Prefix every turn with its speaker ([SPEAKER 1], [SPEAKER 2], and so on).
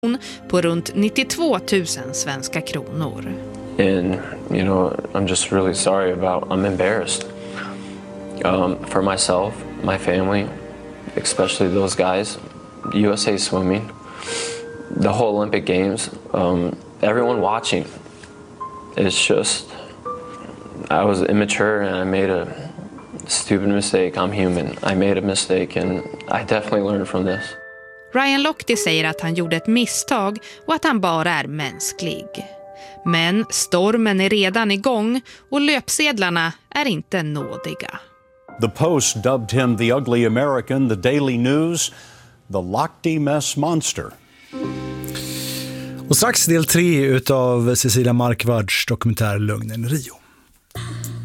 [SPEAKER 1] på runt 92 000 svenska kronor.
[SPEAKER 2] And, you know, I'm just really sorry I'm embarrassed for myself, my family, especially those guys, USA Swimming, the whole Olympic Games, everyone watching. It's just, I was immature and I made a stupid mistake. I'm human. I made a mistake and I definitely learned from this.
[SPEAKER 1] Ryan Lochte säger att han gjorde ett misstag och att han bara är mänsklig. Men stormen är redan igång och löpsedlarna är inte nådiga.
[SPEAKER 3] The Post dubbed him the ugly American, the Daily News, the Lochte Mess Monster.
[SPEAKER 4] Och strax del 3 utav Cecilia Markvards dokumentär Lögnen i Rio.